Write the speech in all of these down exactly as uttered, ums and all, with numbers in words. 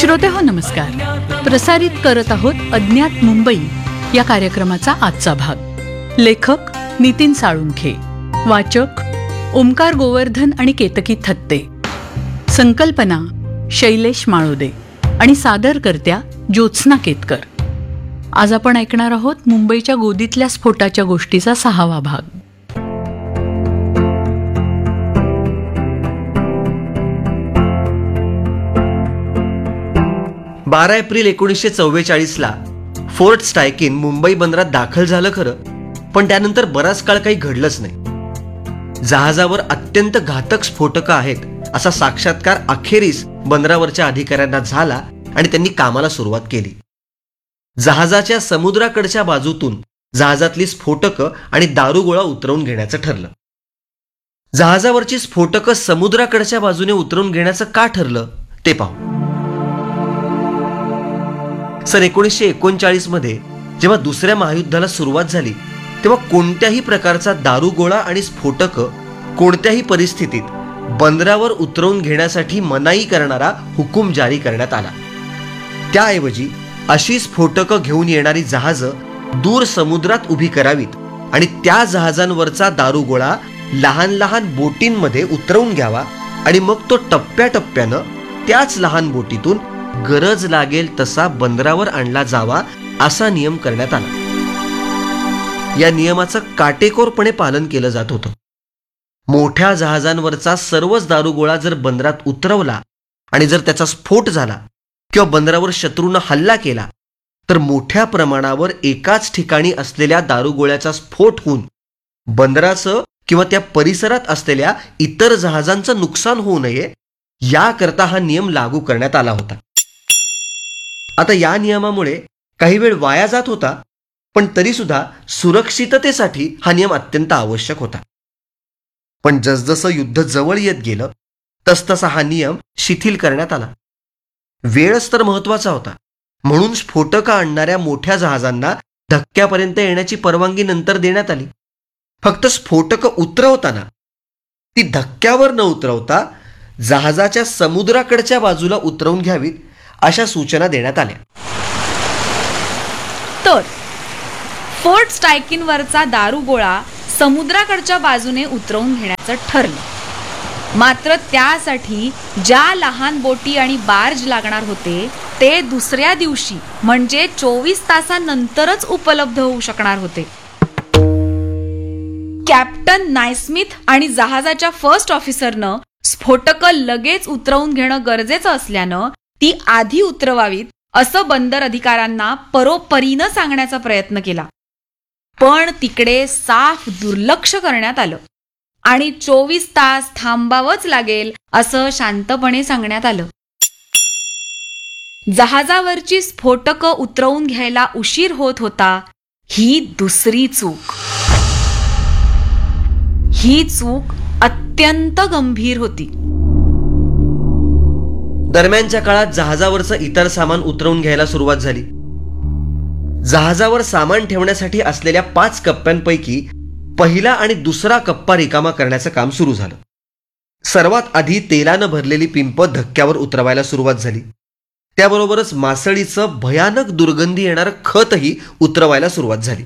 श्रोतेहो नमस्कार. प्रसारित करत आहोत अज्ञात मुंबई या कार्यक्रमाचा आजचा भाग. लेखक नितीन साळुंखे, वाचक ओमकार गोवर्धन आणि केतकी थत्ते, संकल्पना शैलेश माळोदे आणि सादरकर्त्या ज्योत्स्ना केतकर. आज आपण ऐकणार आहोत मुंबईच्या गोदीतल्या स्फोटाच्या गोष्टीचा सहावा भाग. बारा एप्रिल एकोणीसशे चव्वेचाळीसला फोर्ट स्टायकिन मुंबई बंदरात दाखल झालं खरं, पण त्यानंतर बराच काळ काही घडलंच नाही. जहाजावर अत्यंत घातक स्फोटकं आहेत असा साक्षात्कार अखेरीस बंदरावरच्या अधिकाऱ्यांना झाला आणि त्यांनी कामाला सुरुवात केली. जहाजाच्या समुद्राकडच्या बाजूतून जहाजातली स्फोटकं आणि दारुगोळा उतरवून घेण्याचं ठरलं. जहाजावरची स्फोटकं समुद्राकडच्या बाजूने उतरवून घेण्याचं का ठरलं ते पाहू. सन एकोणीसशे एकोणचाळीस मध्ये जेव्हा दुसऱ्या महायुद्धाला सुरुवात झाली तेव्हा कोणत्याही प्रकारचा दारुगोळा आणि स्फोटकं कोणत्याही परिस्थितीत बंदरावर उतरवून घेण्यासाठी मनाई करणारा हुकूम जारी करण्यात आला. त्याऐवजी अशी स्फोटकं घेऊन येणारी जहाजं दूर समुद्रात उभी करावीत आणि त्या जहाजांवरचा दारुगोळा लहान लहान बोटींमध्ये उतरवून घ्यावा आणि मग तो टप्प्याटप्प्यानं त्याच लहान बोटीतून गरज लागेल तसा बंदरावर आणला जावा असा नियम करण्यात आला. या नियमाचं काटेकोरपणे पालन केलं जात होतं. मोठ्या जहाजांवरचा सर्वच दारुगोळा जर बंदरात उतरवला आणि जर त्याचा स्फोट झाला किंवा बंदरावर शत्रूनं हल्ला केला तर मोठ्या प्रमाणावर एकाच ठिकाणी असलेल्या दारुगोळ्याचा स्फोट होऊन बंदराचं किंवा त्या परिसरात असलेल्या इतर जहाजांचं नुकसान होऊ नये याकरता हा नियम लागू करण्यात आला होता. आता या नियमामुळे काही वेळ वाया जात होता, पण तरी सुद्धा सुरक्षिततेसाठी हा नियम अत्यंत आवश्यक होता. पण जसजसं युद्ध जवळ येत गेलं तसतसा हा नियम शिथिल करण्यात आला. वेळच तर महत्वाचा होता, म्हणून स्फोटकं आणणाऱ्या मोठ्या जहाजांना धक्क्यापर्यंत येण्याची परवानगी नंतर देण्यात आली. फक्त स्फोटकं उतरवताना ती धक्क्यावर न उतरवता जहाजाच्या समुद्राकडच्या बाजूला उतरवून घ्यावीत अशा सूचना देण्यात आल्या. तर फोर्ट स्टायकिनवरचा दारुगोळा समुद्राकडच्या बाजूने उतरवून घेण्याचं ठरलं. मात्र त्यासाठी ज्या लहान बोटी आणि बार्ज लागणार होते ते दुसऱ्या दिवशी म्हणजे चोवीस तासानंतरच उपलब्ध होऊ शकणार होते. कॅप्टन नायस्मिथ आणि जहाजाच्या फर्स्ट ऑफिसरनं स्फोटकं लगेच उतरवून घेणं गरजेचं असल्यानं ती आधी उतरवावीत असं बंदर अधिकाऱ्यांना परोपरीनं सांगण्याचा प्रयत्न केला. पण तिकडे साफ दुर्लक्ष करण्यात आलं आणि चोवीस तास थांबावंच लागेल असं शांतपणे सांगण्यात आलं. जहाजावरची स्फोटकं उतरवून घ्यायला उशीर होत होता. ही दुसरी चूक. ही चूक अत्यंत गंभीर होती. दरम्यानच्या काळात जहाजावरचं इतर सामान उतरवून घ्यायला सुरुवात झाली. जहाजावर सामान ठेवण्यासाठी असलेल्या पाच कप्प्यांपैकी पहिला आणि दुसरा कप्पा रिकामा करण्याचं काम सुरू झालं. सर्वात आधी तेलानं भरलेली पिंप धक्क्यावर उतरवायला सुरुवात झाली. त्याबरोबरच मासळीचं भयानक दुर्गंधी येणारं खतही उतरवायला सुरुवात झाली.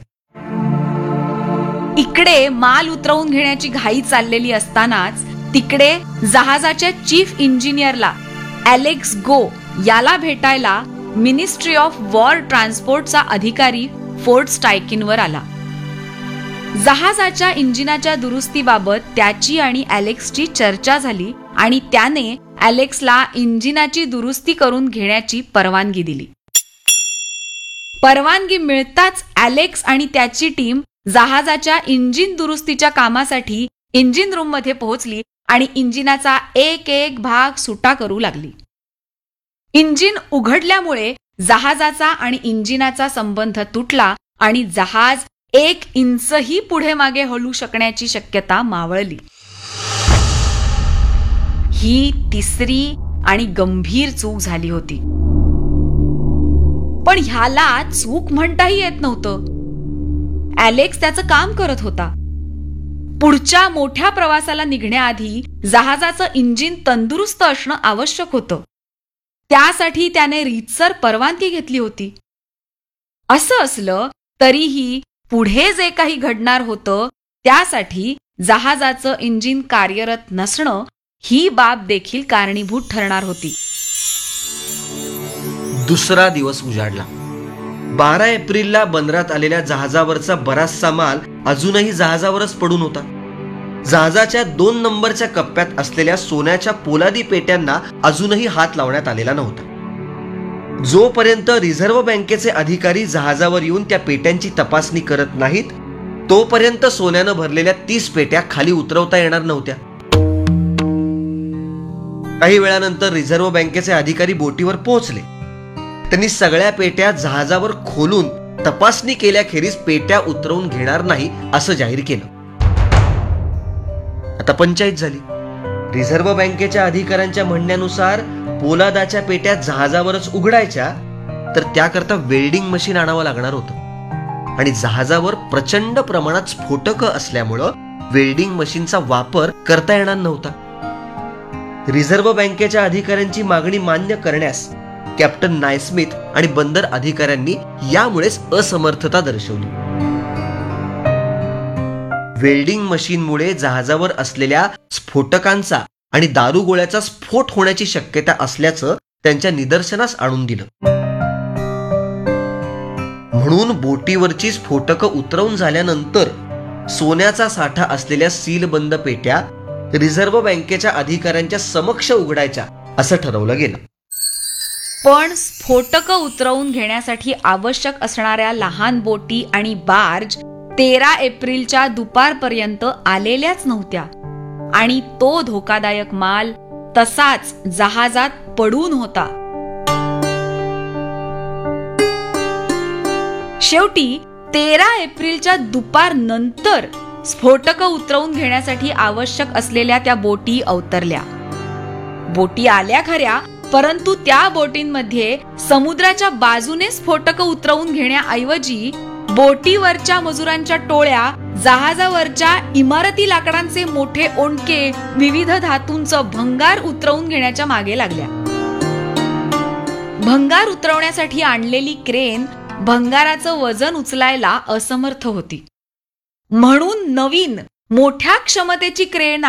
इकडे माल उतरवून घेण्याची घाई चाललेली असतानाच तिकडे जहाजाच्या चीफ इंजिनियरला एलेक्स गो याला भेटायला मिनिस्ट्री ऑफ वॉर ट्रान्सपोर्टचा अधिकारी फोर्ट स्टायकिनवर आला. जहाजाच्या इंजिनाच्या दुरुस्तीबाबत त्याची आणि एलेक्सची चर्चा झाली आणि त्याने एलेक्सला इंजिनाची दुरुस्ती करून घेण्याची परवानगी दिली. परवानगी मिळताच एलेक्स आणि त्याची टीम जहाजाच्या इंजिन दुरुस्तीच्या कामासाठी इंजिन रूम मध्ये पोहोचली आणि इंजिनाचा एक एक भाग सुटा करू लागली. इंजिन उघडल्यामुळे जहाजाचा आणि इंजिनाचा संबंध तुटला आणि जहाज एक इंचही पुढे मागे हलू शकण्याची शक्यता मावळली. ही तिसरी आणि गंभीर चूक झाली होती. पण ह्याला चूक म्हणताही येत नव्हतं. एलेक्स त्याचं काम करत होता. पुढच्या मोठ्या प्रवासाला निघण्याआधी जहाजाचं इंजिन तंदुरुस्त असणं आवश्यक होतं. त्यासाठी त्याने रीतसर परवानगी घेतली होती. असं असलं तरीही पुढे जे काही घडणार होतं त्यासाठी जहाजाचं इंजिन कार्यरत नसणं ही बाब देखील कारणीभूत ठरणार होती. दुसरा दिवस उजाडला. बारा एप्रिलला बंदरात आलेल्या जहाजावरचा बराचसा माल अजूनही जहाजावरच पडून होता. जहाजाच्या दोन नंबरच्या कप्प्यात असलेल्या सोन्याच्या पोलादी पेट्यांना अजूनही हात लावण्यात आलेला नव्हता. जोपर्यंत रिझर्व्ह बँकेचे अधिकारी जहाजावर येऊन त्या पेट्यांची तपासणी करत नाहीत तोपर्यंत सोन्यानं भरलेल्या तीस पेट्या खाली उतरवता येणार नव्हत्या. काही वेळानंतर रिझर्व्ह बँकेचे अधिकारी बोटीवर पोहोचले. त्यांनी सगळ्या पेट्या जहाजावर खोलून तपासणी केल्याखेरीज पेट्या उतरवून घेणार नाही असं जाहीर केलं. आता पंचायत झाली. रिझर्व्ह बँकेच्या अधिकाऱ्यांच्या म्हणण्यानुसार पोलादाच्या पेट्या जहाजावरच उघडायच्या तर त्याकरता वेल्डिंग मशीन आणावं लागणार होतं आणि जहाजावर प्रचंड प्रमाणात स्फोटकं असल्यामुळं वेल्डिंग मशीनचा वापर करता येणार नव्हता. रिझर्व्ह बँकेच्या अधिकाऱ्यांची मागणी मान्य करण्यास कॅप्टन नायस्मिथ आणि बंदर अधिकाऱ्यांनी यामुळेच असमर्थता दर्शवली. वेल्डिंग मशीनमुळे जहाजावर असलेल्या स्फोटकांचा आणि दारुगोळ्याचा स्फोट होण्याची शक्यता असल्याचं त्यांच्या निदर्शनास आणून दिलं. म्हणून बोटीवरची स्फोटकं उतरवून झाल्यानंतर सोन्याचा साठा असलेल्या सीलबंद पेट्या रिझर्व्ह बँकेच्या अधिकाऱ्यांच्या समक्ष उघडायच्या असं ठरवलं गेलं. पण स्फोटकं उतरवून घेण्यासाठी आवश्यक असणाऱ्या लहान बोटी आणि बार्ज तेरा एप्रिलच्या दुपारपर्यंत आलेल्याच नव्हत्या आणि तो धोकादायक माल तसाच जहाजात पडून होता. शेवटी तेरा एप्रिलच्या दुपार नंतर स्फोटकं उतरवून घेण्यासाठी आवश्यक असलेल्या त्या बोटी अवतरल्या. बोटी आल्या खऱ्या, परंतु त्या बोटींमध्ये समुद्राच्या बाजूने स्फोटकं उतरवून घेण्याऐवजी बोटीवरच्या मजुरांच्या टोळ्या जहाजावरच्या इमारती लाकडांचे मोठे ओंडके, विविध धातूंचं भंगार उतरवून घेण्याच्या मागे लागल्या. भंगार उतरवण्यासाठी आणलेली क्रेन भंगाराचं वजन उचलायला असमर्थ होती. म्हणून नवीन मोठ्या क्षमतेची क्रेन